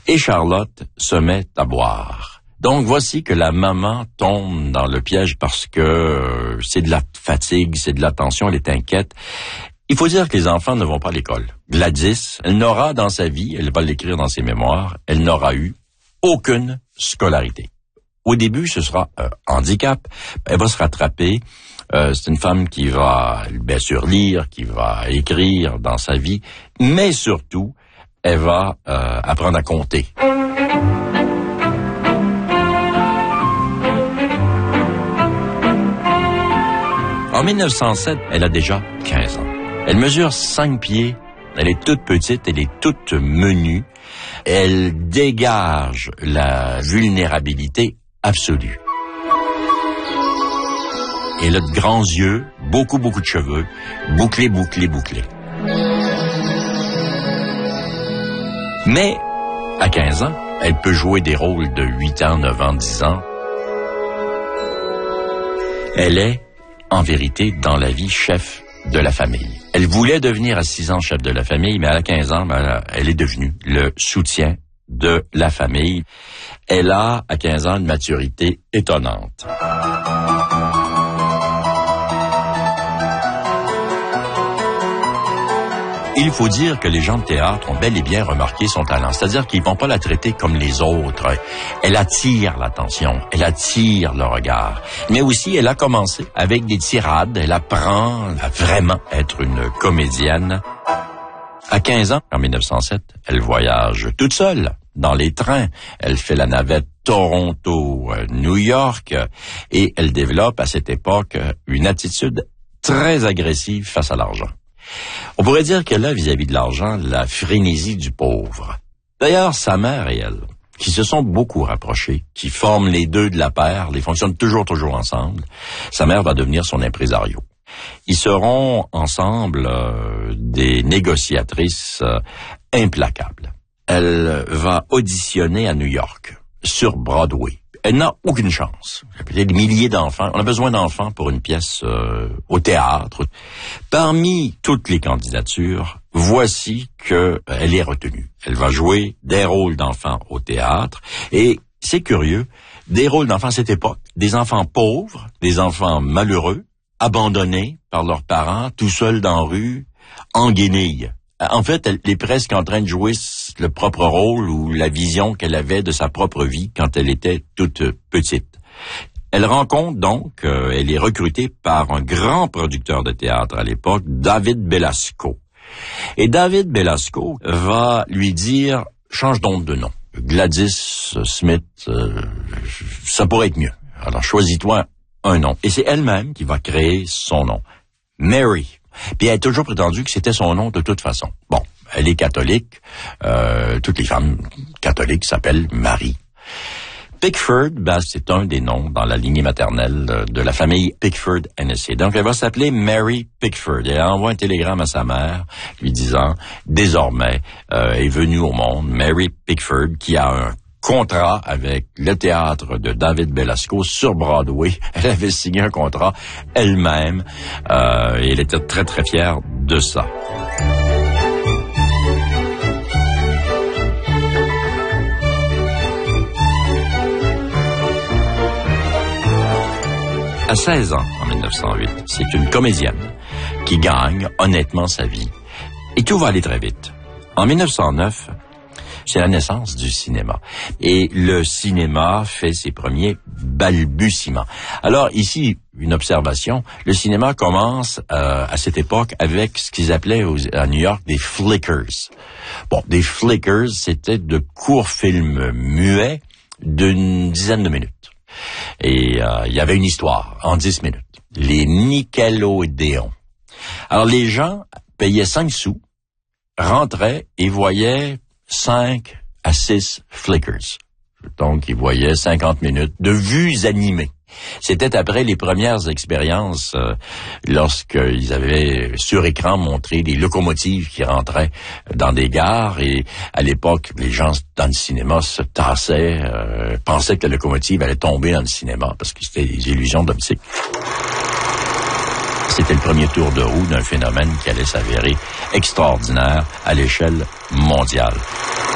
Et Charlotte se met à boire. Donc voici que la maman tombe dans le piège parce que c'est de la fatigue, c'est de la tension, elle est inquiète. Il faut dire que les enfants ne vont pas à l'école. Gladys, elle n'aura dans sa vie, elle va l'écrire dans ses mémoires, elle n'aura eu aucune scolarité. Au début, ce sera un handicap. Elle va se rattraper. C'est une femme qui va, bien sûr, lire, qui va écrire dans sa vie, mais surtout, elle va apprendre à compter. En 1907, elle a déjà 15 ans. Elle mesure 5 pieds, elle est toute petite, elle est toute menue. Elle dégage la vulnérabilité absolue. Elle a de grands yeux, beaucoup de cheveux, bouclés. Mais, à 15 ans, elle peut jouer des rôles de 8 ans, 9 ans, 10 ans. Elle est, en vérité, dans la vie, chef de la famille. Elle voulait devenir à 6 ans chef de la famille, mais à 15 ans, elle est devenue le soutien de la famille. Elle a, à 15 ans, une maturité étonnante. Il faut dire que les gens de théâtre ont bel et bien remarqué son talent. C'est-à-dire qu'ils vont pas la traiter comme les autres. Elle attire l'attention, elle attire le regard. Mais aussi, elle a commencé avec des tirades. Elle apprend à vraiment être une comédienne. À 15 ans, en 1907, elle voyage toute seule dans les trains. Elle fait la navette Toronto-New York et elle développe à cette époque une attitude très agressive face à l'argent. On pourrait dire qu'elle a, vis-à-vis de l'argent, la frénésie du pauvre. D'ailleurs, sa mère et elle, qui se sont beaucoup rapprochés, qui forment les deux de la paire, les fonctionnent toujours ensemble, sa mère va devenir son impresario. Ils seront ensemble des négociatrices implacables. Elle va auditionner à New York, sur Broadway. Elle n'a aucune chance. Il y a des milliers d'enfants. On a besoin d'enfants pour une pièce au théâtre. Parmi toutes les candidatures, voici qu'elle est retenue. Elle va jouer des rôles d'enfants au théâtre. Et c'est curieux, des rôles d'enfants à cette époque. Des enfants pauvres, des enfants malheureux, abandonnés par leurs parents, tout seuls dans la rue, en guenilles. En fait, elle est presque en train de jouer le propre rôle ou la vision qu'elle avait de sa propre vie quand elle était toute petite. Elle rencontre donc, elle est recrutée par un grand producteur de théâtre à l'époque, David Belasco. Et David Belasco va lui dire, change donc de nom. Gladys Smith, ça pourrait être mieux. Alors choisis-toi un nom. Et c'est elle-même qui va créer son nom. Mary. Puis elle a toujours prétendu que c'était son nom de toute façon. Bon, elle est catholique. Toutes les femmes catholiques s'appellent Marie. Pickford, c'est un des noms dans la lignée maternelle de la famille Pickford-Hennessy. Donc, elle va s'appeler Mary Pickford. Et elle envoie un télégramme à sa mère lui disant, désormais, est venue au monde Mary Pickford qui a un contrat avec le théâtre de David Belasco sur Broadway. Elle avait signé un contrat elle-même et elle était très fière de ça. À 16 ans, en 1908, c'est une comédienne qui gagne honnêtement sa vie. Et tout va aller très vite. En 1909, c'est la naissance du cinéma. Et le cinéma fait ses premiers balbutiements. Alors ici, une observation, le cinéma commence à cette époque avec ce qu'ils appelaient à New York des flickers. Bon, des flickers, c'était de courts films muets d'une dizaine de minutes. Et il y avait une histoire en 10 minutes. Les Nickelodeon. Alors les gens payaient 5 sous, rentraient et voyaient 5 à 6 flickers. Donc, ils voyaient 50 minutes de vues animées. C'était après les premières expériences lorsqu'ils avaient sur écran montré des locomotives qui rentraient dans des gares et à l'époque, les gens dans le cinéma se tassaient, pensaient que la locomotive allait tomber dans le cinéma parce que c'était des illusions d'optique. C'était le premier tour de roue d'un phénomène qui allait s'avérer extraordinaire à l'échelle mondiale.